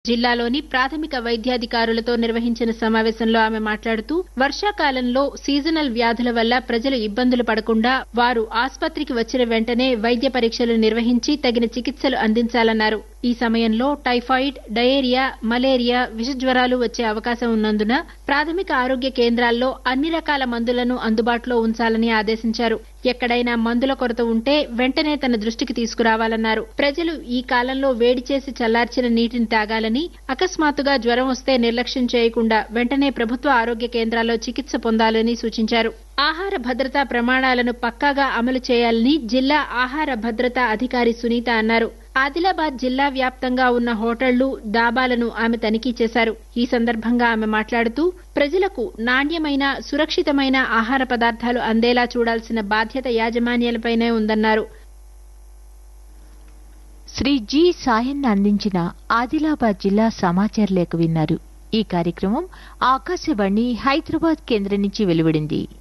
జిల్లాలోని ప్రాథమిక వైద్యాధికారులతో నిర్వహించిన సమావేశంలో ఆమె మాట్లాడుతూ వర్షాకాలంలో సీజనల్ వ్యాధుల వల్ల ప్రజలు ఇబ్బందులు పడకుండా వారు ఆస్పత్రికి వచ్చిన వెంటనే వైద్య పరీక్షలు నిర్వహించి తగిన చికిత్సలు అందించాలన్నారు. ఈ సమయంలో టైఫాయిడ్, డయేరియా, మలేరియా, విషజ్వరాలు వచ్చే అవకాశం ఉన్నందున ప్రాథమిక ఆరోగ్య కేంద్రాల్లో అన్ని రకాల మందులను అందుబాటులో ఉంచాలని ఆదేశించారు. ఎక్కడైనా మందుల కొరత ఉంటే వెంటనే తన దృష్టికి తీసుకురావాలన్నారు. ప్రజలు ఈ కాలంలో వేడి చేసి చల్లార్చిన నీటిని తాగాలని, అకస్మాత్తుగా జ్వరం వస్తే నిర్లక్ష్యం చేయకుండా వెంటనే ప్రభుత్వ ఆరోగ్య కేంద్రాల్లో చికిత్స పొందాలని సూచించారు. ఆహార భద్రతా ప్రమాణాలను పక్కాగా అమలు చేయాలని జిల్లా ఆహార భద్రతా అధికారి సునీత అన్నారు. ఆదిలాబాద్ జిల్లా వ్యాప్తంగా ఉన్న హోటళ్లు, డాబాలను ఆమె తనిఖీ చేశారు. ఈ సందర్భంగా ఆమె మాట్లాడుతూ ప్రజలకు నాణ్యమైన, సురక్షితమైన ఆహార పదార్థాలు అందేలా చూడాల్సిన బాధ్యత యాజమాన్యాలపైనే ఉందన్నారు. శ్రీ జి సాయన్న అందించిన ఆదిలాబాద్ జిల్లా సమాచార లేఖ విన్నారు. ఈ కార్యక్రమం ఆకాశవాణి హైదరాబాద్ కేంద్రం నుంచి వెలువడింది.